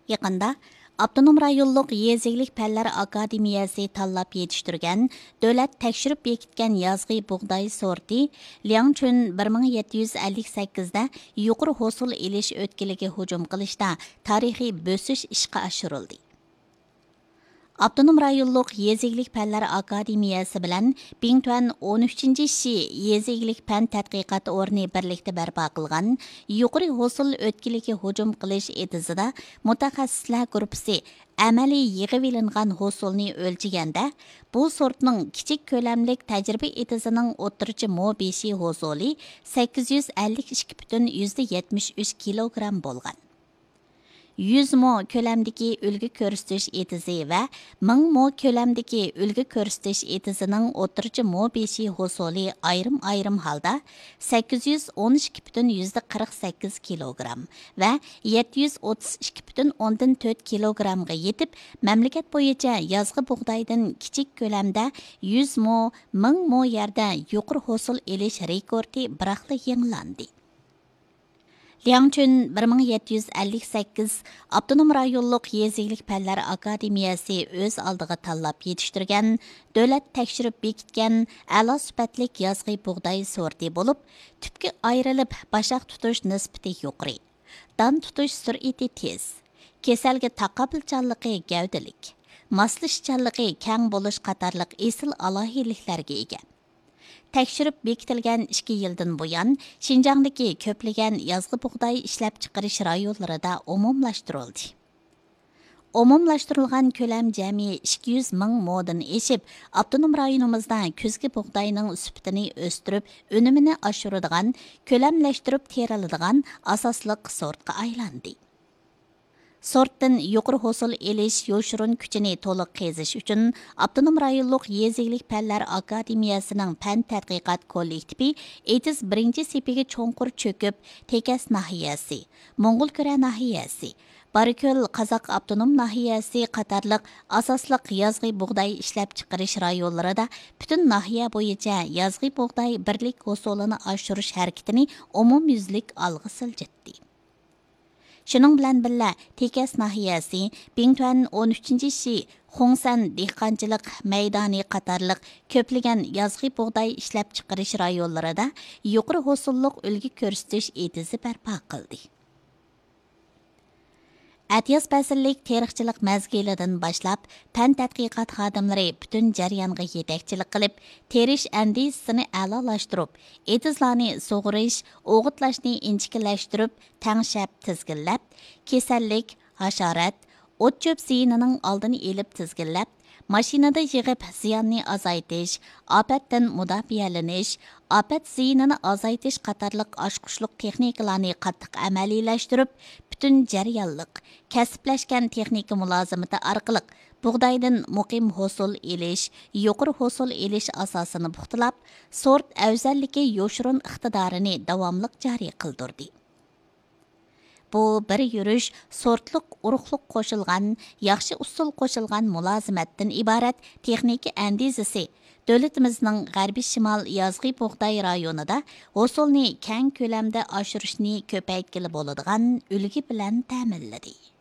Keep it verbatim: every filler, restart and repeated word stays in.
Yaqında Abdunum rayonluq Yezilik Pəllər Akademiyası tanlap yetiştirgan, dövlət təkşirib bekitgan yazgı buğday sorti Liangchun bir ming yetti yuz ellik sakkizda yuqori hosil elish o'tkiliga hujum qilishda tarixiy bösish ishga oshirildi. Abdunum rayonluq Yezilik Pəllər Akademiyası bilan Bingtuan o'n uchinchi Shi Yezilik Pan tadqiqot o'rni birlikda barpo qilgan yuqori hosil o'tkiliga hujum qilish etizida mutaxassislar guruhi amaliy yig'ib ilingan hosilni o'lchaganda bu sortning kichik ko'lamlik tajriba etizining o'tirchi mo beshi hosili sakkiz yuz ellik ikki butun yetmish uch kilogramm bo'lgan. yuz mo ko'lamdagi ulgi ko'rsatish etizi va ming mo ko'lamdagi ulgi ko'rsatish etizining o'tirchi mo beshi hosili ayrim-ayrim holda sakkiz yuz o'n ikki butun qirq sakkiz kilogramm va yetti yuz o'ttiz ikki butun o'ndan to'rt kilogrammga yetib, mamlakat bo'yicha yozgi bug'doydan kichik ko'lamda yuz mo, ming mo yerda yuqori hosil elish rekordi biraqli yangilandi. Liangchun bir ming yetti yuz ellik sakkiz Abdunum rayonluq Yezilik Pəllər Akademiyası o'z oldiga tanlab yetishtirgan, davlat tekshirib bekitgan a'lo sifatlik yazg'i bug'doy sorti bo'lib, tüpki ayrilib bashaq tutish nisbati yuqori, dan tutish sur'ati tez, kasalga taqobilchanligi gavdalik, moslashchanligi kang bo'lish qatorliq esil alohiyliklarga ega. Tekshirib bekitilgan ikki yildan buyon Xinjiangdagi ko'plagan yazg'i bug'doy ishlab chiqarish rayonlarida umumlashtirildi. Umumlashtirilgan ko'lam jami ikki yuz ming modan eshib, Abdunum rayonimizda kuzgi bug'doyning sifatini o'stirib, unumini oshiradigan, ko'lamlashtirib teriladigan asosliq sortga aylandi. Sortdan yuqori hosil elish yoshurun kuchini to'liq qazish uchun Abdunum rayonluq Yezilik Pəllər Akademiyasining fan tadqiqot kollektivi etiz birinchi sepiga cho'nqur cho'kib, Tekas nahiyasi, Mo'ng'ulkura nahiyasi, Barikul Qozoq Abdunum nahiyasi qatorliq asosliq yazg'i bug'doy ishlab chiqarish rayonlarida butun nahiya bo'yicha yazg'i bug'doy birlik hosilini oshirish harakatini umumyuzlik olg'a siljitdi. Şunun bilan birga Tekas nahiyasi, Bingtuan o'n uchinchi Shi Xongsan dehqonchilik maydoni qatorliq ko'plagan yazg'i bug'doy ishlab chiqarish rayonlarida yuqori hosillik ulgi ko'rsatish etizi barpo qildi. Atiyaz fasllik tarixchilik mazgilidan boshlab fan tadqiqot xodimlari butun jarayonga yetakchilik qilib, terish andisini a'lolashtirib, etizlarni sug'urish, o'g'itlashni inchikilashtirib, tangshab tizginlab, kasallik, hasharat, o't-cho'p ziyinining oldini elib tizginlab, mashinada yig'ib ziyonni azaytish, ofatdan mudofialanish, ofat ziyinini azaytish qatorliq oshqushliq texnikalarni qattiq amaliylashtirib, butun jarayonliq, kasblashgan texnika mulozimati orqali bug'doydan muqim hosil elish, yuqori hosil elish asosini puxtalab, sort afzalligi yoshurun iqtidorini davomli joriy qildirdi. Bu bir yurish sortliq urug'liq qo'shilgan, yaxshi usul qo'shilgan mulozimatdan iborat texnika andizasi davlatimizning g'arbiy shimol yozg'i bug'doy rayonida hosilni keng ko'lamda oshirishni ko'paytgili bo'ladigan ulgi bilan ta'minladi.